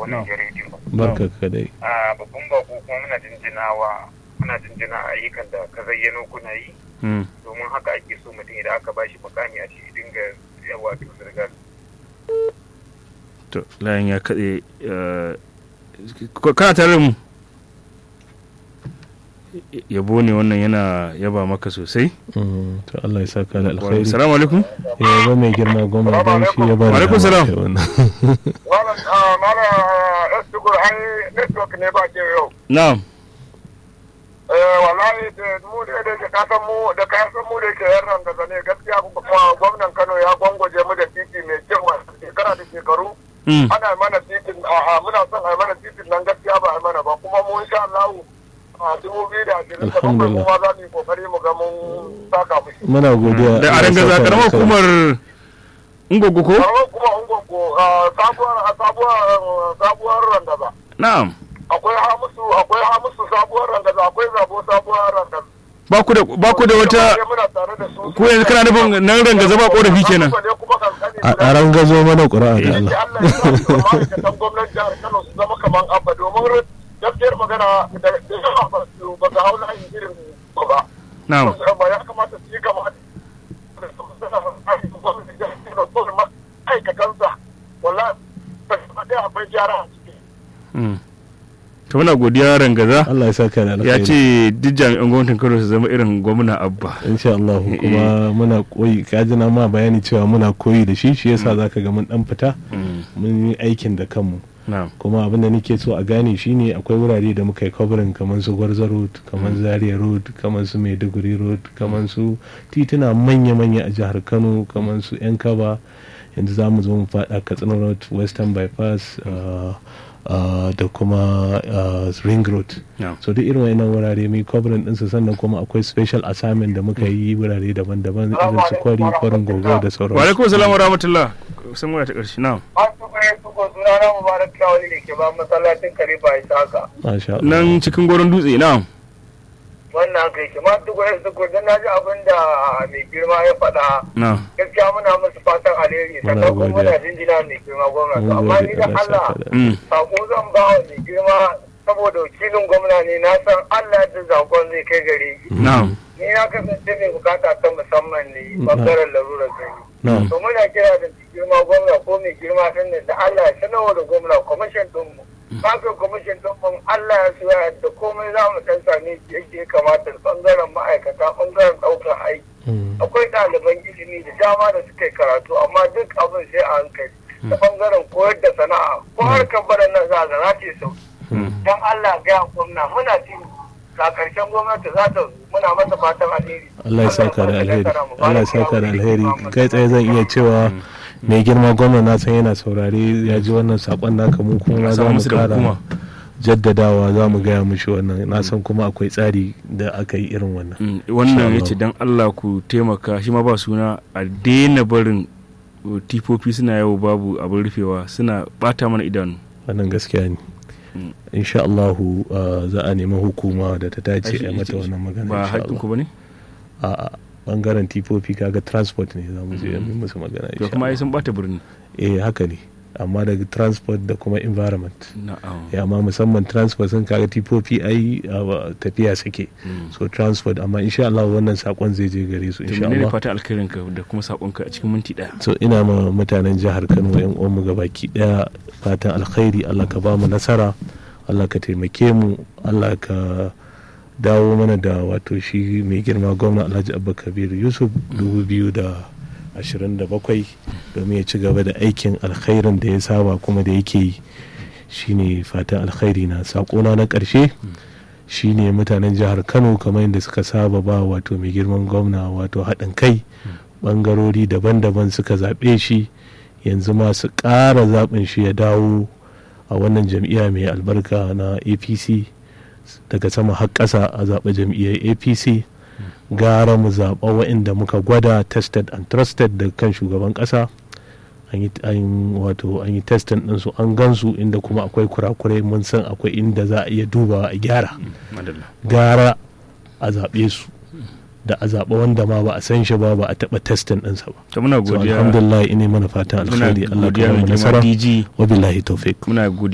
wannan rediyo. barka kadai. Babban bako kuma muna jinjina ayyukan da ka zayyano kuna yi. Domin haka ake so mutum idan aka bashi mukami a ce dinga yawa to zirgar. To layin ya kaɗe kana tare da mu? Yabo ne wannan yana yaba maka sosai. To Allah ya saka da alkhairi. Assalamu alaikum. Ya ba mai girma goma dan shi ya ba. Wa alaikum salam. Malam Estugur ai network ne ba ke yau. Na'am. Wallahi mu da kasan mu da ke yarran da ne gaskiya kuma gwamnan Kano ya gwangwaje mu da titi mai kyau a shekara da shekaru. Ana mana titin muna son a mana titin nan gaskiya ba a mana ba kuma mu insha Allah a 2027 kuma za mu yi kokari mu ga mun saka mushi. Muna godiya. Da aran gaza karamar hukumar Ungogo ko? Karamar kuma Ungogo sabuwar randaza. Na'am. Akwai Hamisu sabuwar randaza, akwai Zabo sabuwar randaza. Ba ku da wata ko yanzu kana nufin nan rangaza ba korafi kenan. A rangazo mana ƙura'a da Allah. Allah ya sa ma'aikatan gwamnatin jihar Kano su zama kaman abba domin gaskiyar magana da yawa ba ga haula irin ba. Na'am. Ba ya kamata su yi gaba ma'aikatansa wallahi ba akwai gyara a ciki. To muna godiya rangaza. Allah ya saka da alkhairi. Ya ce duk jami'an gwamnatin Kano su zama irin gwamna Abba. Insha Allah kuma muna koyi kaji na ma bayani cewa muna koyi da shi yasa zaka ga mun dan fita mun yi aikin da kanmu. Kuma abin da nake so a gane shine akwai wurare da muka yi covering kamar su Gwarza Road, kamar Zaria Road, kamar su Maiduguri Road, kamar su tituna manya-manya a jihar Kano, kamar su Yankaba. Yanzu za mu zo mu faɗa Katsina Road, Western Bypass, da kuma Ring Road. So duk irin wayannan wurare mai covering ɗinsu sannan kuma akwai special assignment da muka yi wurare daban-daban irin su kwarin gogo da sauransu. Wa alaikum salam wa rahmatullah. San waya ta ƙarshe na. Sunana Mubarak Lawali ne ke ba masallacin Kariba isa haka. Masha Allah. Nan cikin goron dutse na. Wannan kai ke ma duk wani sukur dan naji abin da mai girma ya faɗa. Gaskiya muna musu fatan alheri sannan kuma muna jinjina mai girma gwamnati amma ni da Allah sako zan ba wa mai girma saboda wakilin gwamna ne na san Allah da zakon zai kai gare shi. Ni na kasance mai bukata ta musamman ne bangaren larurar gani. To muna kira da girma gwamna ko mai girma sannan da Allah ya sanarwa da gwamna kwamishin ɗinmu. Kafin kwamishin ɗinmu Allah ya suya da komai za mu san sami yake kamata bangaren ma'aikata bangaren ɗaukar aiki. Akwai ɗaliban ilimi da dama da suka yi karatu amma duk abin sai a hankali. Ta bangaren koyar da sana'a ko harkar baran nan za a ce sau. Don Allah gaya gwamna muna cin ga karshen gwamnati za ta muna masa fatan alheri. Allah ya saka da alheri. Allah ya saka da alheri. Kai tsaye zan iya cewa mai girma gwamna na san yana saurare ya ji wannan sakon naka mu kuma za mu kara jaddadawa za mu gaya mushi wannan na san kuma akwai tsari da aka yi irin wannan. Wannan ya ce don Allah ku taimaka shi ma ba suna a daina barin tifofi suna yawo babu abin rufewa suna bata mana idanu. Wannan gaskiya ne. Insha Allah za a nemi hukuma da ta dace a mata wannan magana. Ba haƙƙin ku bane? A bangaren tifofi kaga transport ne za mu je mu musu magana. To kuma ai sun bata birni. Haka ne. Amma daga transport da kuma environment. Ya amma musamman transport sun kaga tifofi ai tafiya suke. So transport amma insha Allah wannan sakon zai je gare su insha Allah. To ne fata alkhairin ka da kuma sakon ka a cikin minti daya. So ina ma mutanen jihar Kano yan uwan mu gabaki daya fatan alkhairi Allah ka ba mu nasara. Allah ka taimake mu Allah ka dawo mana da wato shi mai girma gwamna Alhaji Abba Kabir Yusuf 2027 domin ya ci gaba da aikin alkhairin da ya saba kuma da yake yi shine fatan alkhairi na sakona na karshe shine mutanen jihar Kano kamar yadda suka saba ba wato mai girman gwamna wato haɗin kai bangarori daban-daban suka zaɓe shi yanzu ma su ƙara zaɓin shi ya dawo a wannan jam'iyya mai albarka na APC daga sama har ƙasa a zaɓe jam'iyyar APC gara mu zaɓa waɗanda muka gwada tested and trusted da kan shugaban ƙasa an yi testin ɗinsu an gansu inda kuma akwai kurakurai mun san akwai inda za a iya dubawa a gyara gara a zaɓe su da a zaɓa wanda ma ba a san shi ba a taɓa testin ɗinsa ba. To muna godiya. Alhamdulillah ina mana fatan alkhairi Allah ya ba mu nasara. Wa billahi tawfiq. Muna